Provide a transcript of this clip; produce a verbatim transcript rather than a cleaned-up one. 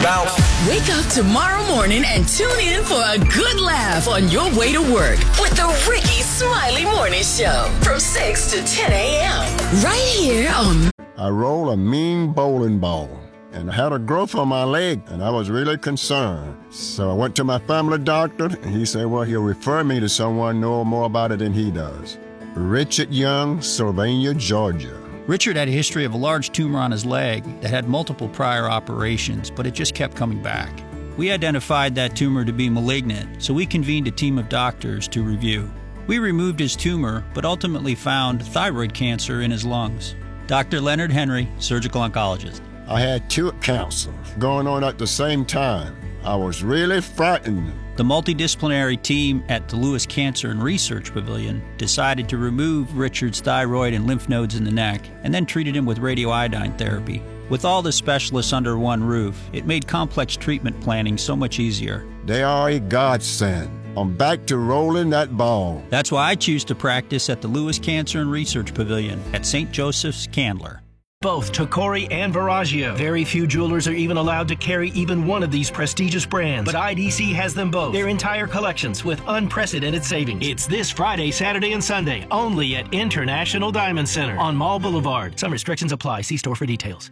about. Wake up tomorrow morning and tune in for a good laugh on your way to work with the Ricky Smiley Morning Show from six to ten a.m. right here on. I rolled a mean bowling ball and I had a growth on my leg, and I was really concerned. So I went to my family doctor, and he said, well, he'll refer me to someone know more about it than he does. Richard Young, Sylvania, Georgia. Richard had a history of a large tumor on his leg that had multiple prior operations, but it just kept coming back. We identified that tumor to be malignant, so we convened a team of doctors to review. We removed his tumor, but ultimately found thyroid cancer in his lungs. Doctor Leonard Henry, surgical oncologist. I had two cancers going on at the same time. I was really frightened. The multidisciplinary team at the Lewis Cancer and Research Pavilion decided to remove Richard's thyroid and lymph nodes in the neck and then treated him with radioiodine therapy. With all the specialists under one roof, it made complex treatment planning so much easier. They are a godsend. I'm back to rolling that ball. That's why I choose to practice at the Lewis Cancer and Research Pavilion at Saint Joseph's, Candler. Both Tacori and Veragio. Very few jewelers are even allowed to carry even one of these prestigious brands, but I D C has them both. Their entire collections with unprecedented savings. It's this Friday, Saturday, and Sunday, only at International Diamond Center on Mall Boulevard. Some restrictions apply. See store for details.